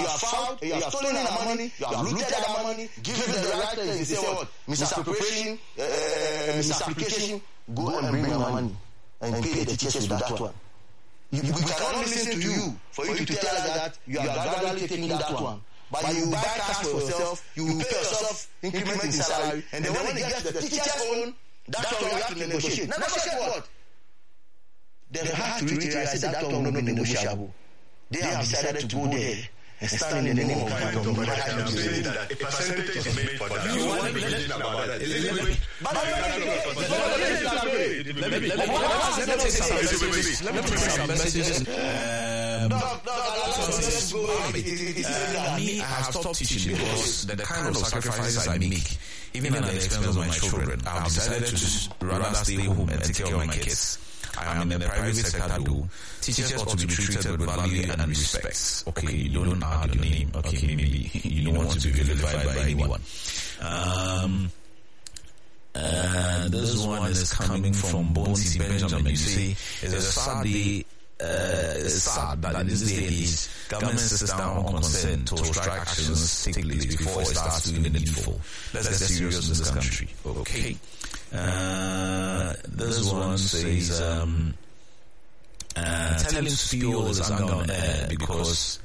have stolen our money, you have looted our money, given the right things. They say what? Misappropriation, misapplication, go and bring my money and pay the teachers with that one. We cannot listen to you for you to tell us that you are gradually taking that one. But you buy cars for yourself, you pay yourself increment in salary, and then when it gets to the teacher's own, that's when you have to negotiate. Negotiate what? They have to realize that one will not be negotiable. They have decided to go there and stand in the name of God. But I can say that a percentage is made for that. You want to be mentioned about that. Let me bring some messages. Me, I have stopped teaching because the kind of sacrifices I make, even at the expense of my children, I have decided to rather stay home and take care of my kids. I am in the private sector though. Teachers ought to be treated with value and respect. Okay, you don't add your name. Okay, maybe you don't want to be vilified by anyone. This one is coming from Bonsi Benjamin. You see, it's a sad day. It's sad that in this day and age, government sits down on consent to strike actions take place before it starts doing the needful. Let's get serious in this country. Okay. This one says, tell him to spill all his anger on air because,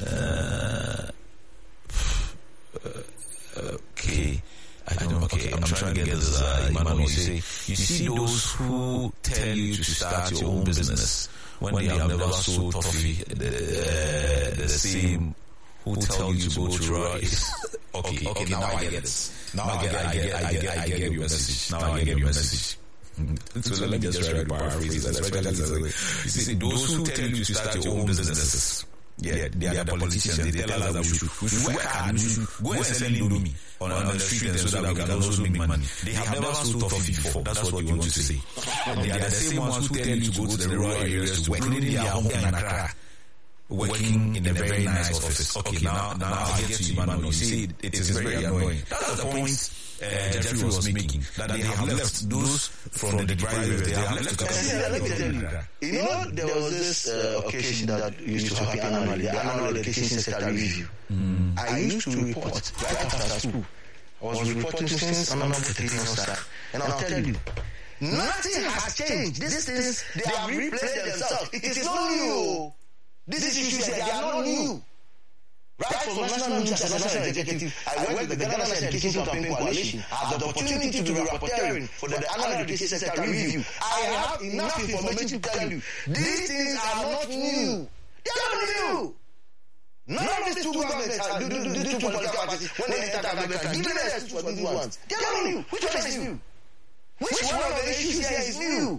okay. I'm trying to get this, Emmanuel, you see those who tell you to start your own business when they have never sold toffee, the same who tell you to go to rice. Okay, now I get it. Now I get your message. Now I get your message. So let me just try to paraphrase that. You see, those who tell you to start your own businesses, they are the politicians. They tell us that we should work hard. We should go and sell Indomie on the street and so that we can also make money. They have never sold toffee before. That's what you want to say. They are the same ones who tell you to go to the rural areas to work, including their home in Accra, working in a very nice office. Okay, now I get to you, Emmanuel. You see, it is very annoying. That's the point Jeffrey was making, that they have left those from the private, they have left to come. You know, there was this occasion that used to happen annually, the annual education sector review. I used to report right after school. I was reporting since Honorable Technical Staff, and I'll tell you, nothing has changed. These things, they have replaced themselves. It is not new. These issues, they are not new. Right from National News as a National Executive, I work with the Ghana National Education Campaign Coalition. I have the opportunity to be rapporteuring for the annual education sector review. I have enough information to tell you. These things are not new. They are not new. None of these two governments, these two political parties, when they enter government, can give them an excuse for these ones. They are not new. Which one is new? Which one of the issues here is new?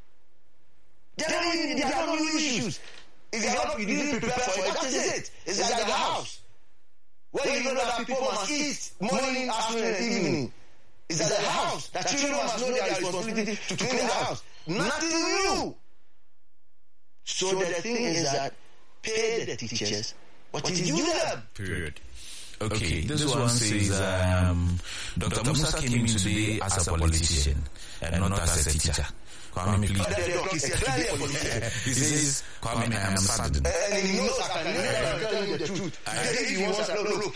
They are not new issues. If you didn't prepare for it, that is it. It's like the house. Where you know that people must eat morning, afternoon, and evening. It's like the house. That children must know their responsibility to clean the house. Nothing new. So the thing is that pay the teachers what is due them. Period. Okay, this one says, Dr. Musa came in today as a politician and not as a teacher. Kwame, please. He says, Kwame, I am saddened. And he knows I can never tell you the truth. I say he wants to look.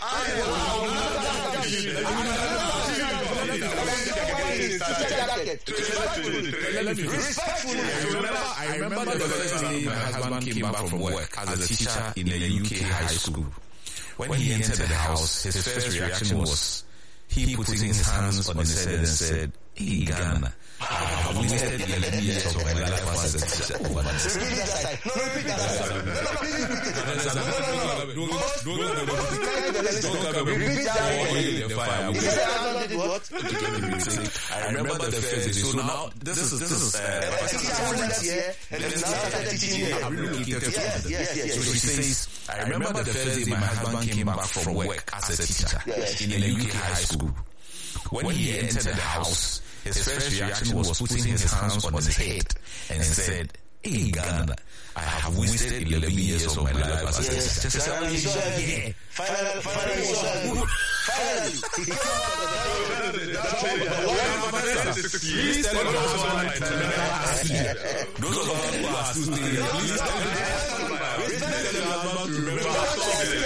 I remember the first day my husband came back from work as a teacher in a UK high school. When he entered the house, his first reaction was, he putting his hands on his head and said, "Hey, Ghana, I have wasted 11 years of my life as a teacher." Repeat that side. No, repeat that side. No, please repeat it. Repeat that what? I remember the first day. So now, this is Yes. So she says, I remember the first day my husband came back from work as a teacher in a UK high school. When he entered the house, his first reaction was putting his hands on his head and said, "Hey, Ghana, I have wasted 11 years of my life as a teacher." Finally. Those of us who are still